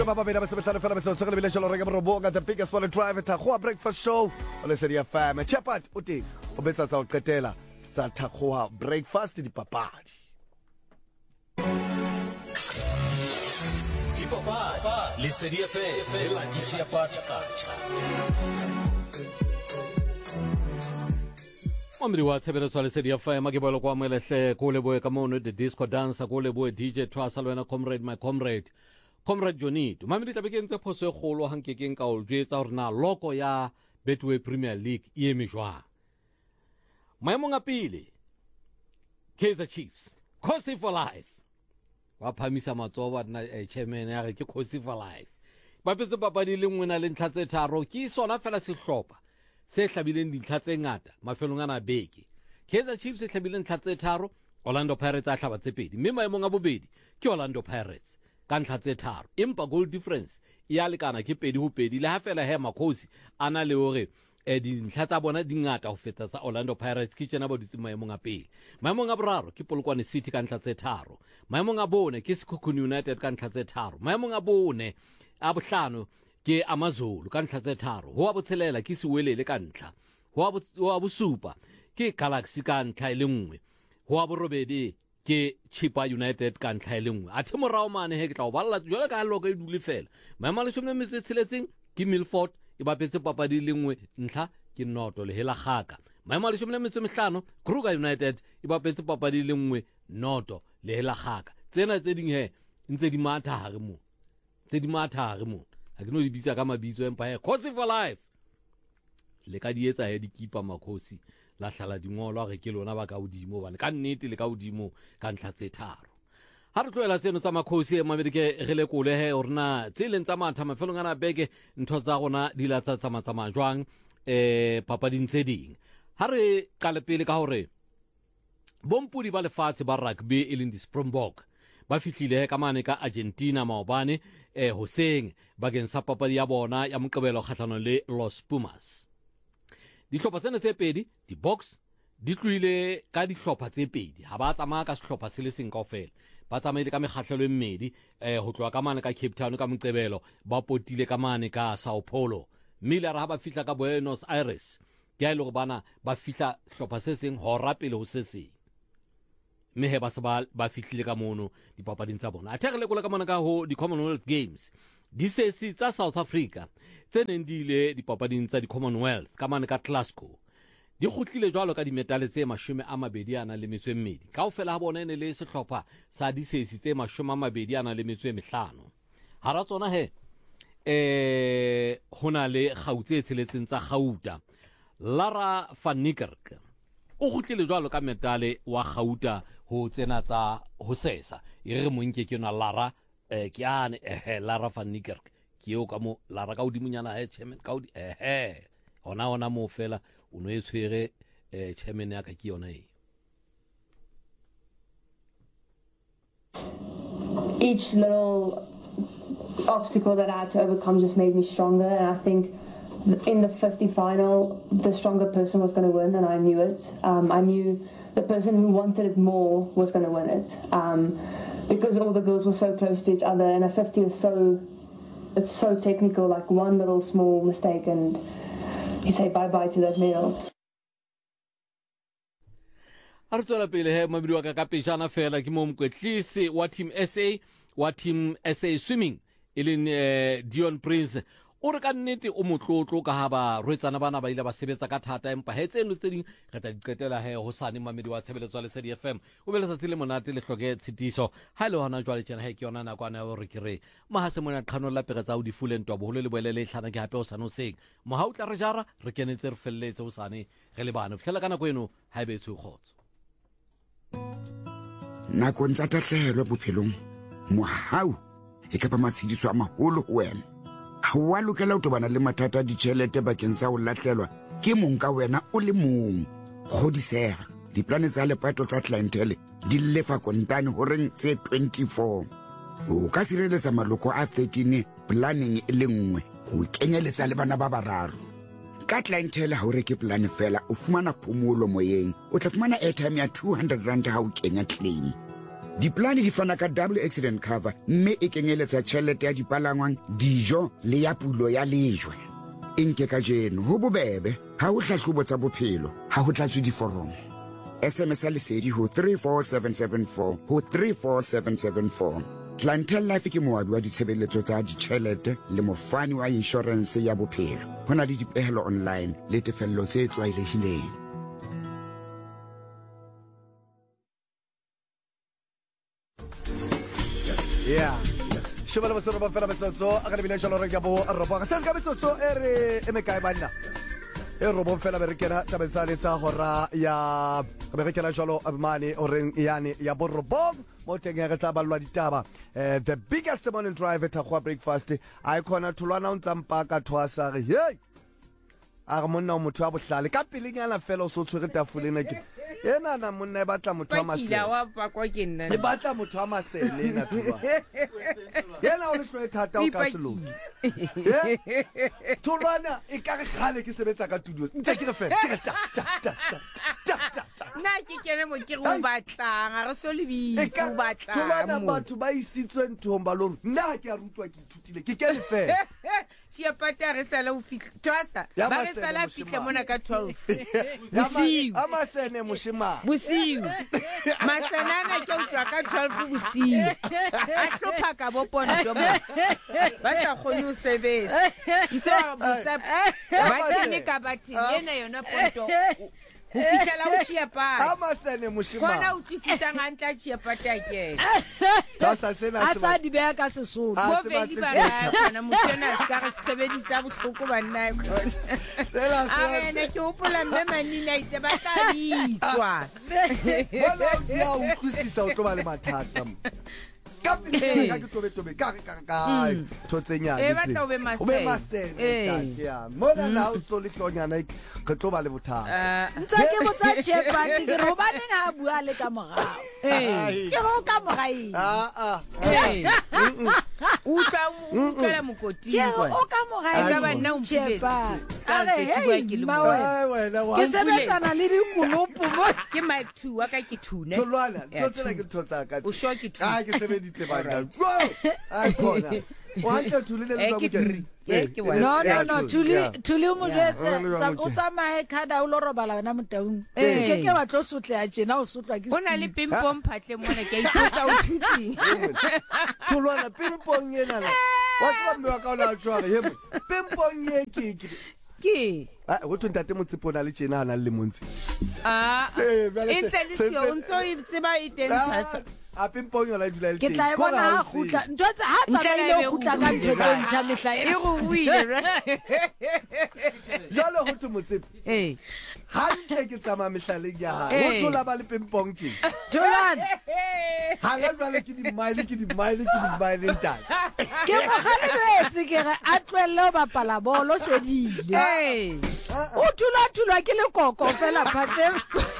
The biggest one drive at Tahoa Breakfast Show on the City FM. Chapat uti obetsa tsa qetela tsa Tahoa Breakfast di papadi. Di papadi le City FM la di Chapat. Omri wa tshebeletso le City FM ke boelo kwa moelehle go leboe ka mono the disco dancer go leboe DJ Twasa lwena comrade my comrade Johnny mamedi tabe ke ntse phoso e golo hankekeng ka o jetsa hore na loko ya Betway Premier League e eme jwa maemong a pele Kaizer Chiefs Khosi for life wa phamisa matsoba na chairman ya re ke Khosi for life ba petse papadi le ngwe na le ntlha tse tharo ke sona fela se hlopa se hlabileng dintlha tse ngata mafelong ana beke Kaizer Chiefs se hlabileng ntlha tse tharo Orlando Pirates a hlaba tse pedi mme maemong a bobedi ke Orlando Pirates ka ntlha tse tharo empa goal difference ya lekana ke pedi ho pedi le ha fela he Makhosi ana le hore dintlha tsa bona di ngata ho feta tsa Orlando Pirates ke tsena ba dutse maemong a pele maemong a boraro ke Polokwane City ka ntlha tse tharo maemong a bone ke Sekhukhune United ka ntlha tse tharo maemong a bone a bohlano ke Amazulu ka ntlha tse tharo ho a botshelela ke Siwelele ka ntlha ho a bosupa ke Galaxy ka ntlha le nngwe ho a borobedi ke Chippa United ka ntlha le nngwe a themorao mane he ke tla o balla jole ka loka e dule fela maemo le shome metse tseletseng ke Milford e bapetse papadi le nngwe ntlha ke Noto le hela Khaka maemo le shome metse mehlano Kruger United e bapetse papadi le nngwe Noto le hela Khaka tsena tse ding he ntse di matha hare mo ha ke no di bitsa ka mabitso empa he Khosi for life le ka di etsa he di keeper Makhosi la hlala dingolo re ke lona ba ka udimo bane ka nnete le ka udimo ka ntlha tse tharo ha re tloela tseno tsa Makhosi e mamedike re le kole he orna tseleng tsa matha mafelong ana beke ntho tsa gona di la tsa tsama jwang papading tse ding ha re qale pele ka hore bompudi ba lefatshe ba rugby e leng di Springbok ba fihlile ka mane ka Argentina maobane hoseng bakeng sa papadi ya bona ya moqebelo kgahlano le Los Pumas dihlopha tsena tse pedi di box di tluile ka dihlopha tse pedi ha ba tsamaya ka sehlopha se le seng kaofela ba tsamaile ka mekgahlelo e mmedi ho tloa ka mane ka Cape Town ka moqebelo ba potile ka mane ka Sao Paulo mme ha ba fihla ka Buenos Aires ke a ile go bana ba fihla hlopha se seng hora pele ho se seng mme he ba se ba fihlile ka mono dipapading tsa bona a thegele ka mane ka ho di Commonwealth Games di sesi tsa South Africa tse neng di ile dipapading tsa di Commonwealth ka mane ka Glasgow di kgutlile jwalo ka dimedale tse 22 kaofela ha bona ene le sehlopha sa di sesi tse 25 hara tsona he hona le Gauteng tsheletseng tsa Gauta Lara van Niekerk o kgutlile jwalo ka medale wa Gauta ho tsena tsa ho sesa e re monke ke yona Lara ke ane Lara van Niekerk ke yo ka mo Lara ka udimonyana chairman ka ona mo fela o no e tshwere chairman ya ka ke yona e each little obstacle that I had to overcome just made me stronger, and I think in the 50 final the stronger person was going to win, and I knew it. I knew the person who wanted it more was going to win it, because all the girls were so close to each other, and a 50 is it's so technical, like one little small mistake and you say bye-bye to that medal. Artola pele he mabidi wa ka pejana fela ke mo mkwetlisi wa team SA swimming elin Dion Prince o re ka nnete o motlotlo ka ha ba rwetsana bana ba ile ba sebetsa ka thata empa he tseno tse ding re tla diqetela he ho sane mamedi wa tshebeletso le City FM o bele sa tsile monate le hloke tshitiso ha ile hona jwale tsena he ke yona na kwana ya re ke re ma ha se mona qhano la pere tsa o di fulentwa boholo le boelele hlana ke hape o sano seng mo ha o tla re jara re kenetse re felletse o sane re le bana fihlela kana kweno ha ebe tsu khotso nako ntsa tahlelo bophelong mohau e ka ba matshidiso a maholo ho wena ha wa lokela ho tobana le mathata a ditjhelete bakeng sa ho lahlelwa ke mong ka wena o le mong kgodiseha diplane tsa lepato tsa clientele di lefa kontane ho reng tse 24 o ka sireletsa maloko a 13 planning e le nngwe ho kenyeletsa le bana ba bararo ka clientele ha o reke plan fela o fumana phomolo moyeng o tla fumana airtime ya 200 rand ha o kenya claim Diplane di fana ka double accident cover mme e kenyeletsa tšhelete ya dipalangwang, dijo le ya pulo ya lejwe. E nke ka jeno ho bobebe ha o hlahlobo tsa bophelo ha ho tlatswe diforomo. SMS lesedi ho 34774 ho 34774. Clientele Life ke moabi wa ditshebeletso tsa ditšhelete le mofani wa insurance ya bophelo. Ho na le dipehelo online le tefello tse tlwaelehileng. Yeah. Shibala basoro ba fela metsotso a ka lebile jalo re ka bo roba se se ka metsotso e re e me kae banna e robo fela be re kena tabetsa letsa hora ya be re kena jalo abmane o reng yani ya bo robo mo teng ya tla balwa ditaba the biggest morning drive at Akwa breakfast a khona thulwana o ntsampa ka thwasa re hey a re monna o motho wa bohlale ka pelenyana fela o so tshwere tafoleng ke yena na monna e batla motho wa masele e batla motho wa masele na tuba yena o le tloe thata o ka seloki thulwana e ka re khale ke sebetsa ka tudio ntse ke re fela ke ta na ke kene mo ke go batlang a re so le bitse o batlang thulwana batho ba isitswe nthomba lo nna ke a rutwa ke ithutile ke kene fela sia pata re sala o fitla twasa ba re sala fitla mona ka 12 amasene mushima busiu masanana ke utlwa ka 12 busiu a hlopha ka bopono ba sa khone o sebetsa ntse botsa ba tsene ka bathi yena yona ponto ho fitela o tshia pa amasene mushima kona o tlisitsa ngantla tshia pata ke tsasa sena asa di beya ka sesolo go be di bara kana motena se ka re sebedisa botlhoko banna sela a ne ke upola mme manina itse ba tla ditswa wala ya o khusisa o tloba le mathata ka pele ka ke tobe ka thotsenya e batla o be masene ke ya mona na o tsole tlonyana ke tloba le bothata ntse ke botsa chepa ke re ba neng a bua le ka morao ke go ka morai utlwa mokoti o ka morai ka ba nna o chepa wena wa ke sebetsana le dikolopo mo ke my 2 wa ka ke thune tolwana totsela ke totsa ka o sho ke thune ke sebeditse bana ai khona wa ke thulile le tsa no tuli o mo jetse tsa o tsamae khada o lo robala wena motaung ke wa tlo sotlea tjena o sotlwa ke ona le pimpom phatle mona ke itsa o thutsi tolwana pimpong yena la wa tsaba mme wa ka ona tshware he pimpong ye ke go ntate motsepona le tjena ana le montsi intse le sio ntso e tseba e teng thasa a pimpong yona e dula le ke tla bona ha khutla ntwetsa ha tsa ile go khutla ka ntwe tse ntjha mehla e go buile jalo go tmotsepe ha nke ke tsama mehlaleng ya ha go tlola ba le pimpong tjena Jolan ha ga bale ke di mile nta ke go galebetse ke re a tlwelle ba pala bolo sedile o tula ke le koko fela phatleng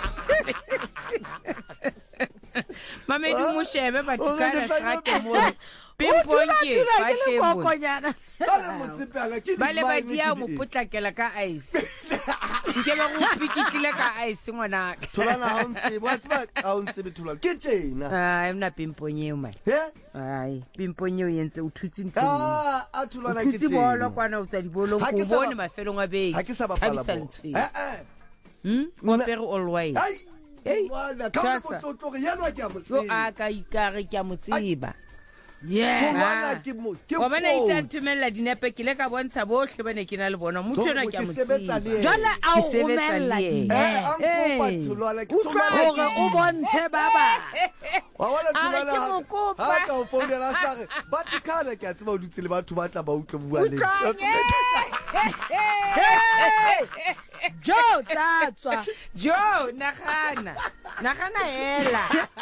mame di mo shebe ba tukana rate mo pimpong ke kokonyana bale ba dia mo potlakela ka ice ke ba go pikitlile ka ice ngwana tholana ha ntse a ntse bethola ke tjena emna pimpong eo mai ai pimpong eo yentse o thutsi ntlo a tholana ke tjena bolo kwana o tsa di bolong go bone mafelong a beke ha ke sa bapala mo pere always wala ka mo tlotlo ya no ke a yo a ka ikare ke a motseba tholwana ke mo ke wa bana itsa tumella dinepe ke le ka bontsha bohle bane ke na le bona motho yona ke a motseba jala a o romella gore o bontshe baba wa wala tholwana ha ka o founela sare ba tikana ke a tseba o dutse le batho ba tla ba utlwe bua le Jo tatswa Jo nagana hela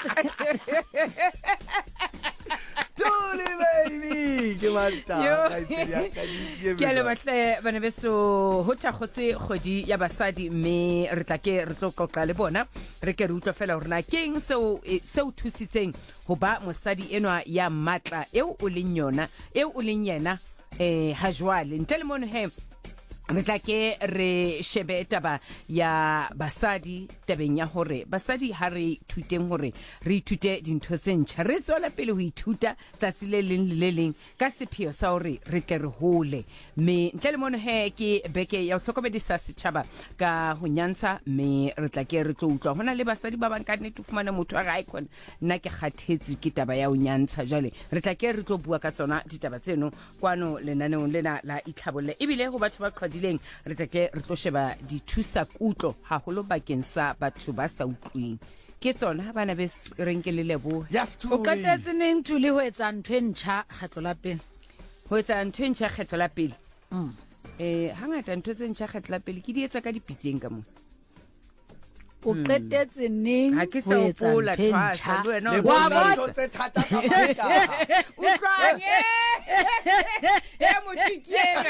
Tuli baby ke mata ke le batle bana beso ho thagotse kgodi ya basadi mme re tla ke re tlo qoqa le bona re ke re utlwa fela hore na keng seo thusitseng ho ba mosadi enwa ya matla eo o leng yona eo o leng yena ha jwale ntle le mono he re tla ke re shebe taba ya basadi tabeng ya hore basadi ha re thuteng hore re ithute dintho tse ntjha re tswela pele ho ithuta tsatsi le leng le le leng ka sepheo sa hore re tle re hole me ntle le mono he ke beke ya ho hlokomedisa setjhaba ka ho nyantsha me re tla ke re tlo utlwa hona le basadi ba bang ka nnete fumana motho a ga icon nna ke kgathetse ke taba ya ho nyantsha jale re tla ke re tlo bua ka tsona ditaba tseno kwano lenaneong lena la itlhabolle ebile ho batho ba re tla ke re tlo sheba dithusa kutlo haholo bakeng sa batho ba sa utlwing ke tsona bana be reng ke le lebo o qetetse neng tuli ho etsa ntwe ntjha kgetlo la pele ho etsa ntwe ntjha kgetlo la pele hangata ntwe tse ntjha kgetlo la pele ke di etsa ka dipitseng ka mo o qetetse neng ha ke sa hopola twasa le wena wa batho tse thata ka mata utlwane motikiela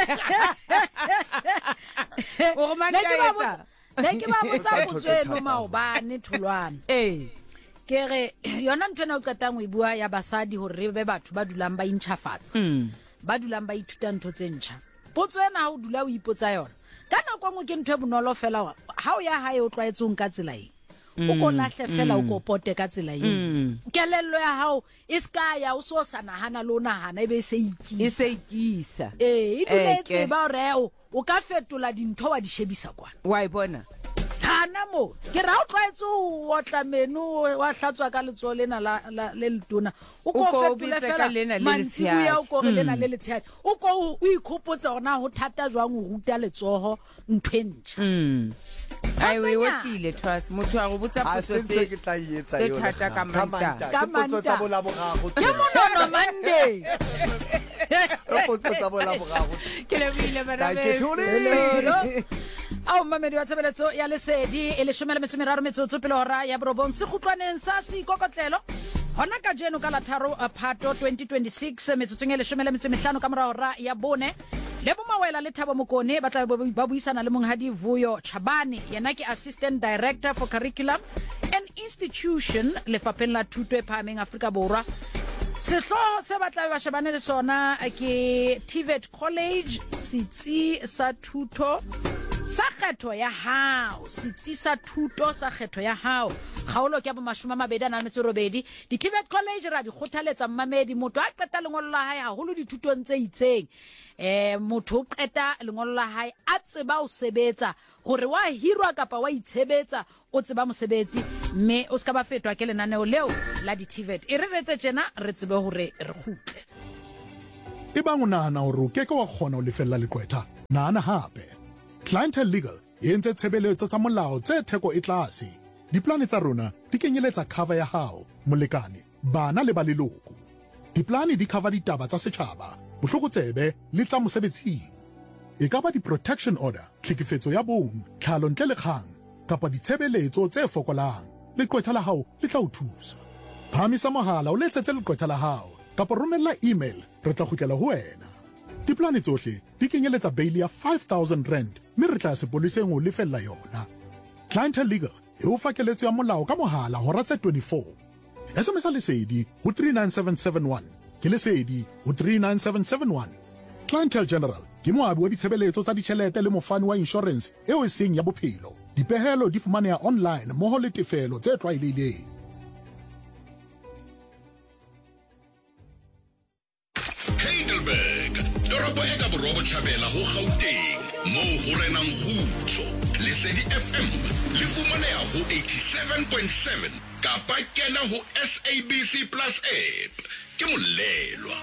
o romantsa ke ba botsa botswelo maobane tholwana ke re yona ntwena o qetang o bua ya basadi hore re be batho ba dulang ba intšhafatsa ba dulang ba ithuta ntho tse ntjha botswena ha o dula o ipotsa yona kana kwa mo ke ntwe bonolo fela ha o ya hae o tlaetsong ka tsela e o ko lahle fela o ko pote ka tsela e kelello ya hao iska ya o so sanahana lo nahana e be se ikisa e duletse ba re o ka fetola dintho wa di shebisa kwana wa ibona hana mo ke ra o tlaetse o tla menu wa hlatswa ka letso lena le letona o ko fetola fela mantsi ya o ko lena le letshadi o ko o ikhopotsa ona ho thata jwang o ruta letsoho ntwentsha ai we wekile trust motho a go botsa potso tse ke tla yetsa yona ka manta ka potso tsa bola bogago ke monono Monday potso tsa bola bogago ke le bile bana ke thuli ao mamedi wa tshebeletso ya lesedi e le 13 metsotso pele hora ya borobong se khutlwaneng sa se kokotlelo hona ka jeno ka la 3 Phato 2026 metsotso e le 15 ka mora hora ya bone le bomawela le Thabo Mokone ba tla ba buisana le Monghadi Vuyo Chabane yena ke assistant director for curriculum and institution le fapeng la thuto e phahameng Afrika Borwa sehloho se batla ba shebane le sona ke TVET College sitsi sa thuto sa kgetho ya hao sitsi sa thuto sa kgetho ya hao kgaolo ke ba 28 di TVET College ra di khothaletsa mmamedi motho a qeta lengolo la hae haholo dithutong tse itseng motho o qeta lengolo la hae a tseba o sebetsa hore wa hirwa kapa wa itshebetsa o tseba mosebetsi mme o ska ba fetwa ke lenaneo leo la di TVET e re retse tjena re tsebe hore re khutle e bang o nahana hore o keke wa kgona ho lefella lekwetha nahana hape Clientele Legal e entse tshebeletso tsa molao tse theko e tlase diplane tsa rona di kenyeletsa cover ya hao molekane bana le ba leloko diplane di cover ditaba tsa setjhaba bohlokotsebe le tsa mosebetsing e ka ba di-protection order tlhekefetso ya bong tlhalo ntle le kgang kapa ditshebeletso tse fokolang leqwetha la hao le tla o thusa phamisa mohala o letsetse leqwetha la hao kapa romella email re tla kgutlela ho wena diplane tsohle di kenyeletsa bail ya 5,000 rand mme re tla sepoliseng o lefella yona Clientele Legal e o fakeletso ya molao ka mohala hora tse 24 SMS lesedi ho 39771 ke lesedi ho 39771 Clientele General ke moabi wa ditshebeletso tsa ditjhelete le mofani wa insurance eo e seng ya bophelo dipehelo di fumaneha online moho le tefelo tse tlwaelehileng Heidelberg toropo e ka borobo tjhabela ho Gauteng moo ho renang khutso lesedi FM le fumaneha ho 87.7 kapa kena ho SABC+ app ke molelwa